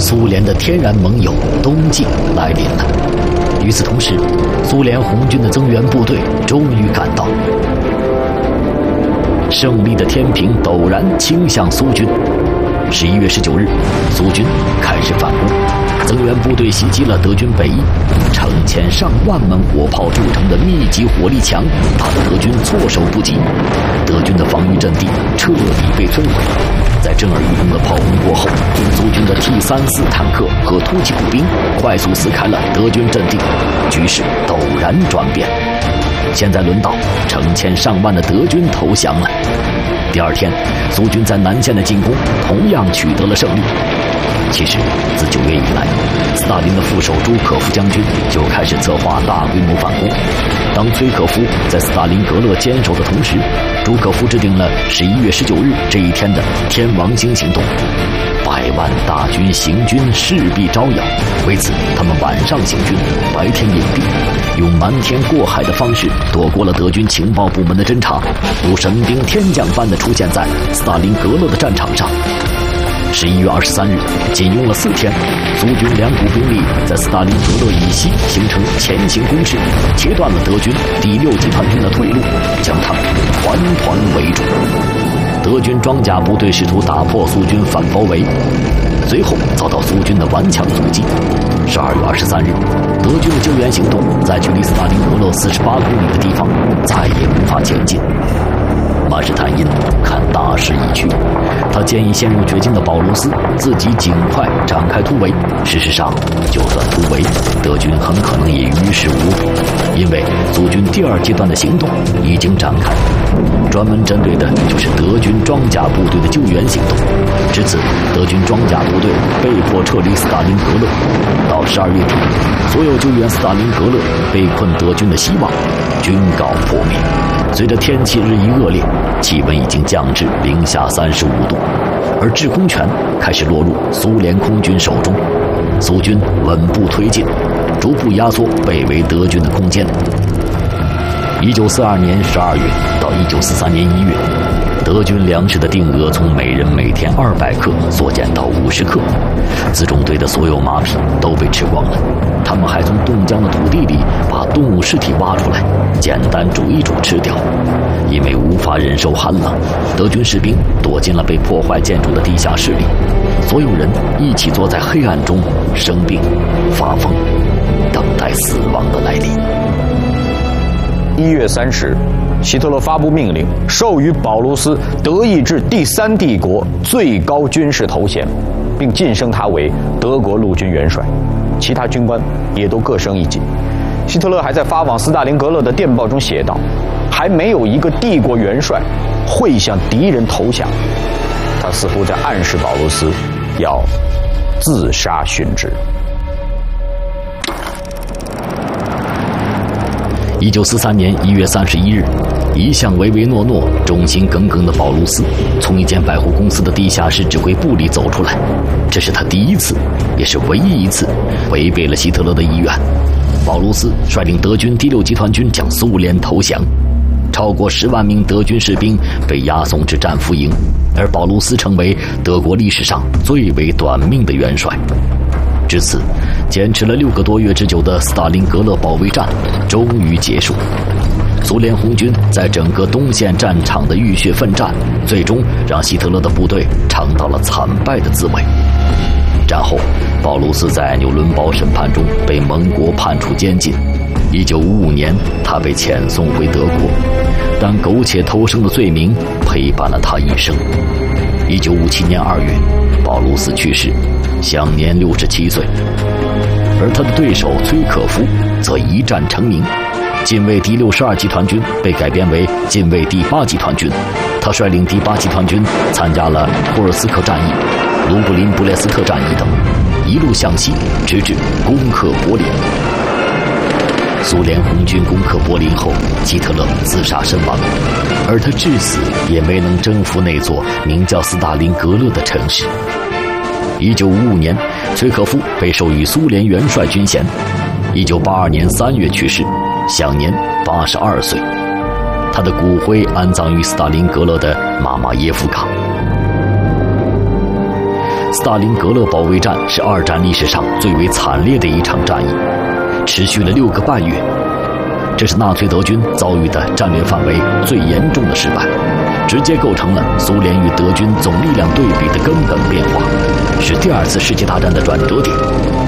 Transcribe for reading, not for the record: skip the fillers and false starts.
苏联的天然盟友冬季来临了。与此同时，苏联红军的增援部队终于赶到。胜利的天平陡然倾向苏军。11月19日，苏军开始反攻，增援部队袭击了德军北翼，成千上万门火炮筑成的密集火力墙把德军措手不及，德军的防御阵地彻底被摧毁。在震耳欲聋的炮轰过后，苏军的 T-34坦克和突击步兵快速撕开了德军阵地，局势陡然转变。现在轮到成千上万的德军投降了。第二天，苏军在南线的进攻同样取得了胜利。其实，自9月以来，斯大林的副手朱可夫将军就开始策划大规模反攻。当崔可夫在斯大林格勒坚守的同时，朱可夫制定了11月19日这一天的天王星行动。100万大军行军势必招摇，为此他们晚上行军，白天隐蔽，用瞒天过海的方式躲过了德军情报部门的侦察，如神兵天将般的出现在斯大林格勒的战场上。11月23日，仅用了4天，苏军2股兵力在斯大林格勒以西形成前行攻势，切断了德军第6集团军的退路，将他们团团围住。德军装甲部队试图打破苏军反包围，随后遭到苏军的顽强阻击。12月23日，德军的救援行动在距离斯大林格勒48公里的地方再也无法前进。马士坦因看大势已去，他建议陷入绝境的保罗斯自己尽快展开突围。事实上，就算突围，德军很可能也于事无补，因为苏军第2阶段的行动已经展开，专门针对的就是德军装甲部队的救援行动。至此，德军装甲部队被迫撤离斯大林格勒。到12月底，所有救援斯大林格勒被困德军的希望均告破灭。随着天气日益恶劣，气温已经降至零下35度，而制空权开始落入苏联空军手中。苏军稳步推进，逐步压缩被围德军的空间。1942年12月到1943年1月，德军粮食的定额从每人每天200克缩减到50克，辎重队的所有马匹都被吃光了。他们还从冻僵的土地里把动物尸体挖出来，简单煮一煮吃掉。因为无法忍受寒冷，德军士兵躲进了被破坏建筑的地下室里，所有人一起坐在黑暗中生病发疯，等待死亡的来临。 1月30日，希特勒发布命令，授予保卢斯德意志第3帝国最高军事头衔，并晋升他为德国陆军元帅，其他军官也都各升一级。希特勒还在发往斯大林格勒的电报中写道：还没有一个帝国元帅会向敌人投降。他似乎在暗示保卢斯要自杀殉职。 1943年1月31日，一向唯唯诺诺、忠心耿耿的保卢斯从一间百货公司的地下室指挥部里走出来。这是他第一次，也是唯一一次违背了希特勒的意愿。保卢斯率领德军第6集团军向苏联投降，超过10万名德军士兵被押送至战俘营，而保卢斯成为德国历史上最为短命的元帅。至此，坚持了6个多月之久的斯大林格勒保卫战终于结束。苏联红军在整个东线战场的浴血奋战，最终让希特勒的部队尝到了惨败的滋味。战后，保卢斯在纽伦堡审判中被盟国判处监禁。1955年，他被遣送回德国，但苟且偷生的罪名陪伴了他一生。1957年2月，保卢斯去世，享年67岁。而他的对手崔可夫则一战成名，近卫第62集团军被改编为近卫第8集团军，他率领第8集团军参加了库尔斯克战役、卢布林布列斯特战役等，一路向西，直至攻克柏林。苏联红军攻克柏林后，希特勒自杀身亡，而他至死也没能征服那座名叫斯大林格勒的城市。1955年，崔可夫被授予苏联元帅军衔。1982年3月去世，享年82岁。他的骨灰安葬于斯大林格勒的马马耶夫卡。 斯大林格勒保卫战是二战历史上最为惨烈的一场战役，持续了6个半月。这是纳粹德军遭遇的战略范围最严重的失败，直接构成了苏联与德军总力量对比的根本变化，是第2次世界大战的转折点。